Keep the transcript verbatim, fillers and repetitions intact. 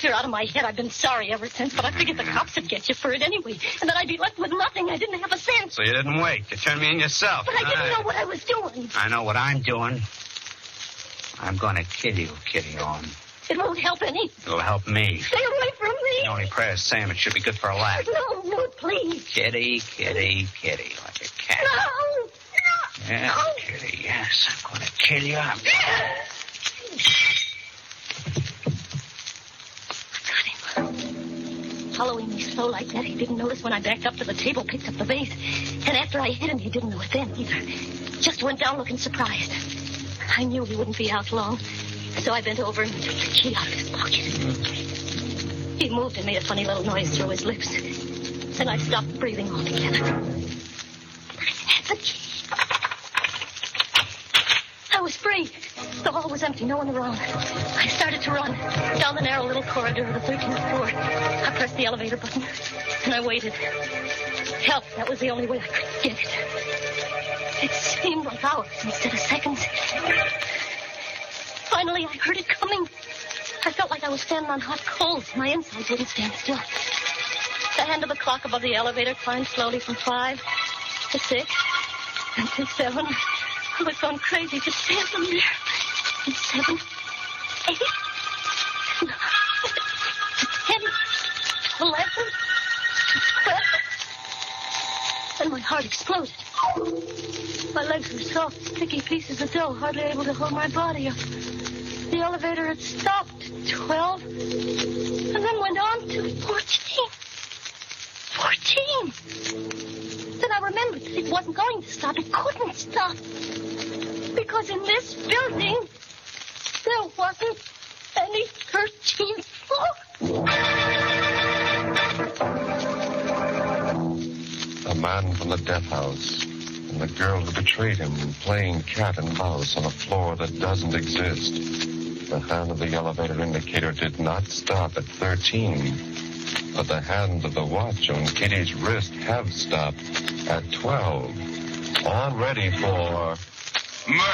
clear out of my head. I've been sorry ever since, but I figured the cops would get you for it anyway, and then I'd be left with nothing. I didn't have a cent. So you didn't wait. You turned me in yourself. But I didn't I... know what I was doing. I know what I'm doing. I'm going to kill you, Kitty Owen. It won't help any. It'll help me. Stay away from me. The only prayer is Sam. It should be good for a laugh. No, no, please. Kitty, kitty, kitty, like a cat. No, no. Yeah, no. Kitty, yes. I'm going to kill you. I'm Following me slow like that, he didn't notice when I backed up to the table, picked up the vase. And after I hit him, he didn't know it then either. Just went down looking surprised. I knew he wouldn't be out long, so I bent over and took the key out of his pocket. He moved and made a funny little noise through his lips. Then I stopped breathing altogether. I had the key. I was free. The hall was empty, no one around. I started to run down the narrow little corridor of the thirteenth floor. I pressed the elevator button, and I waited. Help, that was the only way I could get it. It seemed like hours instead of seconds. Finally, I heard it coming. I felt like I was standing on hot coals. My insides wouldn't stand still. The hand of the clock above the elevator climbed slowly from five to six and to seven. I was going crazy to stand from there. And seven, eight, nine, ten, eleven, twelve. Then my heart exploded. My legs were soft, sticky pieces of dough, hardly able to hold my body up. The elevator had stopped at twelve, and then went on to fourteen. Fourteen. Then I remembered that it wasn't going to stop. It couldn't stop. Because in this building, there wasn't any thirteenth floor. A man from the death house and the girl who betrayed him playing cat and mouse on a floor that doesn't exist. The hand of the elevator indicator did not stop at thirteen, but the hand of the watch on Kitty's wrist have stopped at twelve. All ready for...